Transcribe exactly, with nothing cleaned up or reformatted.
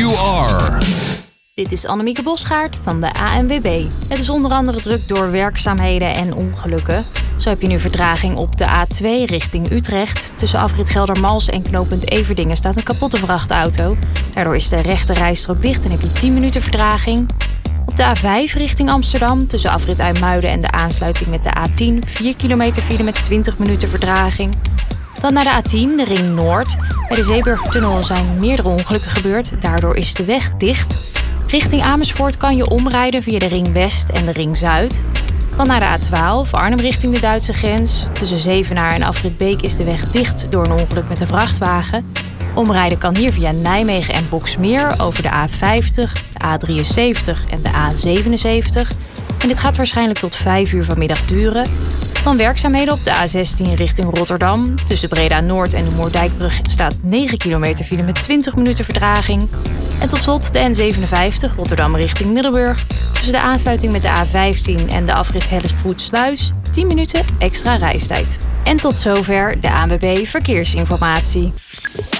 you are. Dit is Annemieke Bosgaard van de A N W B. Het is onder andere druk door werkzaamheden en ongelukken. Zo heb je nu vertraging op de A twee richting Utrecht. Tussen afrit Geldermalsen en knooppunt Everdingen staat een kapotte vrachtauto. Daardoor is de rechte rijstrook dicht en heb je tien minuten vertraging. Op de A vijf richting Amsterdam, tussen afrit IJmuiden en de aansluiting met de A tien... vier kilometer file met twintig minuten vertraging. Dan naar de A tien, de Ring Noord. Bij de Zeeburgertunnel zijn meerdere ongelukken gebeurd. Daardoor is de weg dicht. Richting Amersfoort kan je omrijden via de Ring West en de Ring Zuid. Dan naar de A twaalf, Arnhem richting de Duitse grens. Tussen Zevenaar en afrit Beek is de weg dicht door een ongeluk met een vrachtwagen. Omrijden kan hier via Nijmegen en Boxmeer over de A vijftig, de A drieënzeventig en de A zevenenzeventig. En dit gaat waarschijnlijk tot vijf uur vanmiddag duren. Dan werkzaamheden op de A zestien richting Rotterdam. Tussen Breda Noord en de Moerdijkbrug staat negen kilometer file met twintig minuten vertraging. En tot slot de N zevenenvijftig Rotterdam richting Middelburg. Tussen de aansluiting met de A vijftien en de afrit Hellesvoetsluis tien minuten extra reistijd. En tot zover de A N W B Verkeersinformatie.